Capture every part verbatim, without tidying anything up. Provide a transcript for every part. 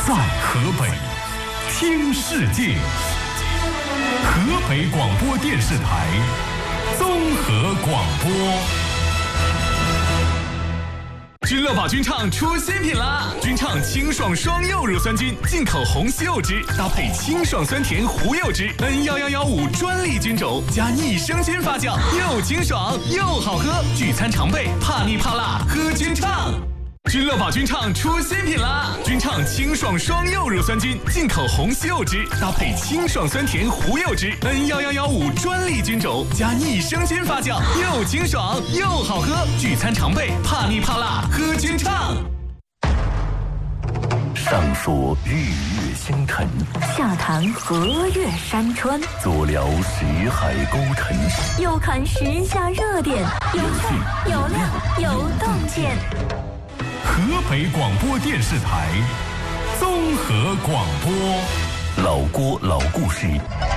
在河北听世界，河北广播电视台综合广播。君乐宝菌畅出新品啦！菌畅清爽双柚乳酸菌，进口红西柚汁搭配清爽酸甜胡柚汁 N 一一一五专利菌种加益生菌发酵，又清爽又好喝，聚餐常备，怕腻怕辣喝菌畅。君乐宝菌畅出新品啦！菌畅清爽双柚乳酸菌，进口红西柚汁搭配清爽酸甜胡柚汁 N 一一一五专利菌种加益生菌发酵，又清爽又好喝，聚餐常备，怕腻怕辣喝菌畅。 上说日月星辰， 下谈河岳山川， 左聊识海沟沉， 右看时下热点，有趣有料有洞见。 河北广播电视台综合广播， 老郭老故事。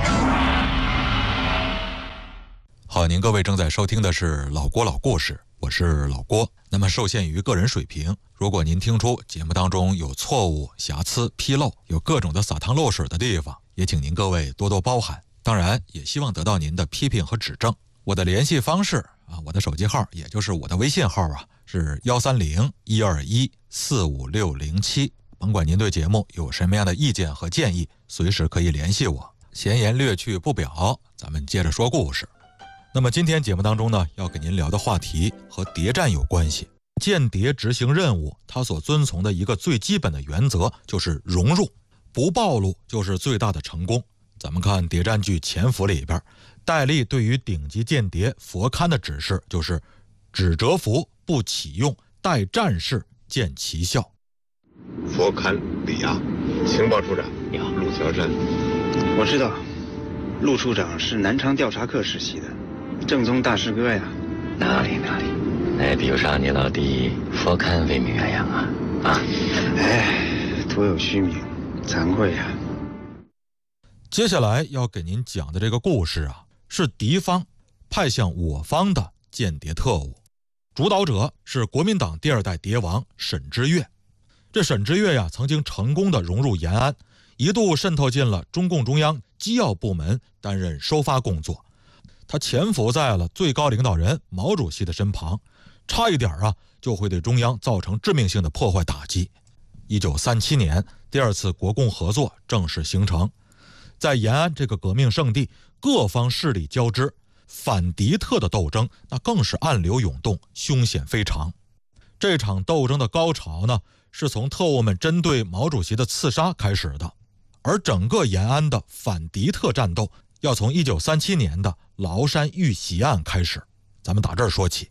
好，您各位正在收听的是老郭老故事，我是老郭。那么受限于个人水平，如果您听出节目当中有错误、瑕疵、纰漏，有各种的洒汤漏水的地方，也请您各位多多包涵。当然也希望得到您的批评和指正。我的联系方式啊，我的手机号也就是我的微信号啊，是幺三零一二一四五六零七。甭管您对节目有什么样的意见和建议，随时可以联系我。闲言略去不表，咱们接着说故事。那么今天节目当中呢，要给您聊的话题和谍战有关系。间谍执行任务，它所遵从的一个最基本的原则就是融入，不暴露就是最大的成功。咱们看谍战剧《潜伏》里边，戴笠对于顶级间谍佛龛的指示就是只蛰伏不启用，待战事见其效。 佛龛李亚，情报处长，你好，陆桥山。 我知道，陆处长是南昌调查课实习的，正宗大师哥呀。 哪里哪里，那比不上你老弟佛龛威名远扬啊啊！ 哎，徒有虚名，惭愧呀。 接下来要给您讲的这个故事啊，是敌方派向我方的间谍特务，主导者是国民党第二代谍王沈之岳。这沈之岳呀，曾经成功的融入延安，一度渗透进了中共中央机要部门担任收发工作。他潜伏在了最高领导人毛主席的身旁，差一点啊就会对中央造成致命性的破坏打击。一九三七年，第二次国共合作正式形成。在延安这个革命圣地，各方势力交织，反敌特的斗争那更是暗流涌动，凶险非常。这场斗争的高潮呢，是从特务们针对毛主席的刺杀开始的，而整个延安的反敌特战斗要从一九三七年的崂山遇袭案开始。咱们打这儿说起。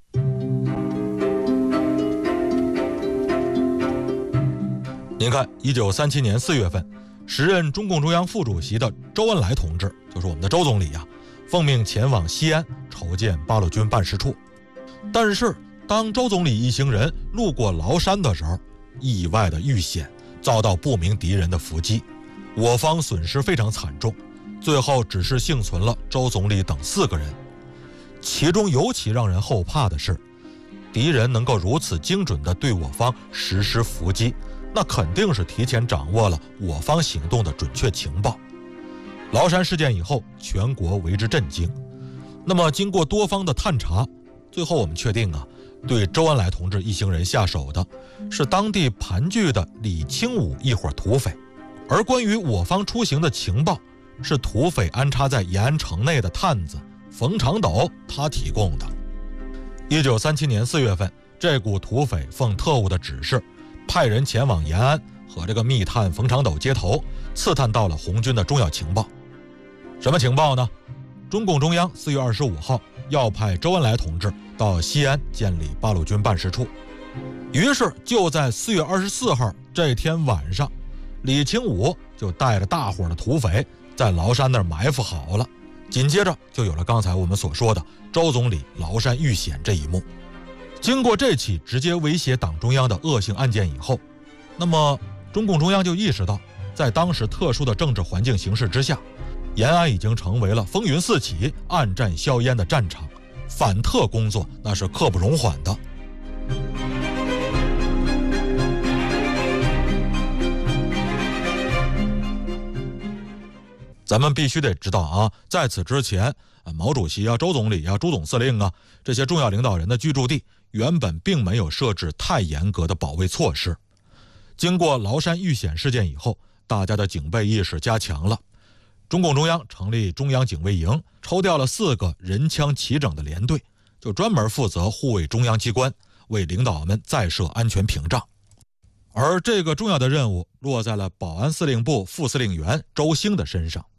您看，一九三七年四月份，时任中共中央副主席的周恩来同志，就是我们的周总理啊，奉命前往西安筹建八路军办事处。但是当周总理一行人路过崂山的时候，意外的遇险，遭到不明敌人的伏击，我方损失非常惨重，最后只是幸存了周总理等四个人。其中尤其让人后怕的是，敌人能够如此精准地对我方实施伏击，那肯定是提前掌握了我方行动的准确情报。崂山事件以后，全国为之震惊。那么经过多方的探查，最后我们确定啊，对周恩来同志一行人下手的是当地盘踞的李清武一伙土匪，而关于我方出行的情报是土匪安插在延安城内的探子冯长斗他提供的。一九三七年四月份，这股土匪奉特务的指示，派人前往延安和这个密探冯长斗接头，刺探到了红军的重要情报。什么情报呢？中共中央四月二十五号要派周恩来同志到西安建立八路军办事处。于是就在四月二十四号这天晚上，李清武就带着大伙的土匪在崂山那儿埋伏好了。紧接着就有了刚才我们所说的周总理崂山遇险这一幕。经过这起直接威胁党中央的恶性案件以后，那么中共中央就意识到，在当时特殊的政治环境形势之下，延安已经成为了风云四起、暗战硝烟的战场，反特工作那是刻不容缓的。 咱们必须得知道啊，在此之前，毛主席啊、周总理啊、朱总司令啊这些重要领导人的居住地原本并没有设置太严格的保卫措施。经过崂山遇险事件以后，大家的警备意识加强了。中共中央成立中央警卫营，抽调了四个人枪齐整的连队，就专门负责护卫中央机关，为领导们再设安全屏障。而这个重要的任务落在了保安司令部副司令员周兴的身上。